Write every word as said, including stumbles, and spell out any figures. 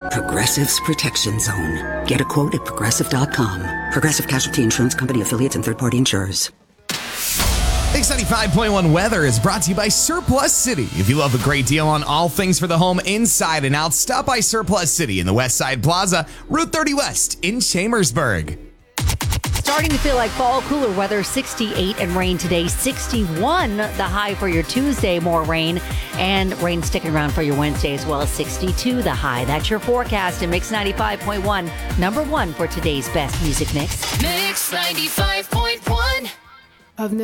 Progressive's Protection Zone. Get a quote at progressive dot com. Progressive Casualty Insurance Company affiliates and third-party insurers. X ninety-five point one weather is brought to you by Surplus City. If you love a great deal on all things for the home inside and out, stop by Surplus City in the West Side Plaza, Route thirty West in Chambersburg. Starting to feel like fall, cooler weather, sixty-eight and rain today, sixty-one the high for your Tuesday, more rain, and rain sticking around for your Wednesday as well as sixty-two the high. That's your forecast in Mix ninety-five point one, number one for today's best music mix. Mix ninety-five point one.